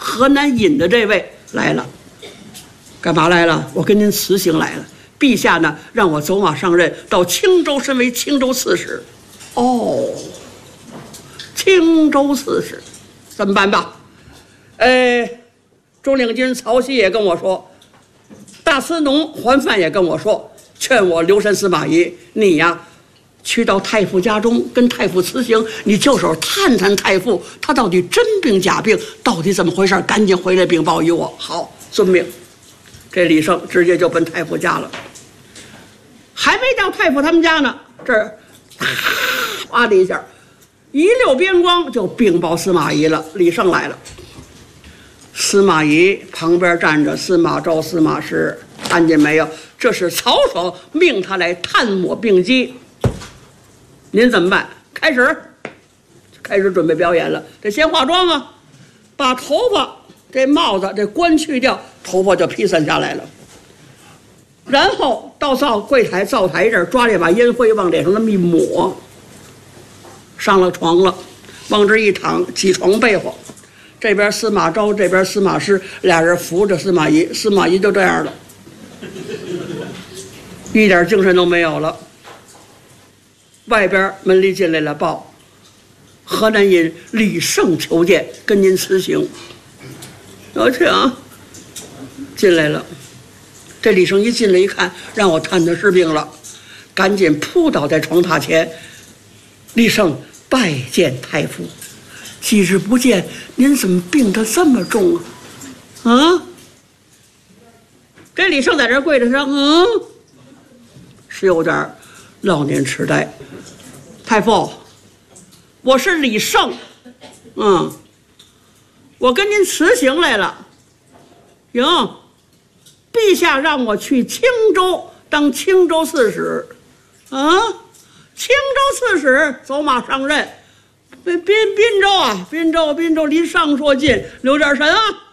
河南尹的这位来了，干嘛来了？我跟您辞行来了。陛下呢，让我走马上任，到青州升为青州刺史。哦，青州刺史，怎么办吧？中领军曹溪也跟我说，大司农桓范也跟我说，劝我留神司马懿，你呀，去到太傅家中跟太傅辞行，你就手探探太傅，他到底真病假病，到底怎么回事？赶紧回来禀报于我。好，遵命。这李胜直接就奔太傅家了，还没到太傅他们家呢，这儿啪的一下，一溜边光就禀报司马懿了。李胜来了，司马懿旁边站着司马昭、司马师，看见没有？这是曹爽命他来探摸病机。您怎么办？开始准备表演了。得先化妆啊，把头发、这帽子、这冠去掉，头发就披散下来了。然后到柜台灶台这儿，抓这把烟灰往脸上那么一抹，上了床了，往这一躺，几床被窝。这边司马昭，这边司马师，俩人扶着司马懿，司马懿就这样了，一点精神都没有了。外边门里进来了，报河南尹李胜求见，跟您辞行。有请，进来了。这李胜一进来一看，让我探的是病了，赶紧扑倒在床榻前。李胜拜见太傅，几日不见，您怎么病得这么重啊？这李胜在这跪着说，是有点老年痴呆。太傅，我是李胜，我跟您辞行来了。行，陛下让我去青州当青州刺史，青州刺史走马上任。滨州啊，滨州离上朔近，留点神啊。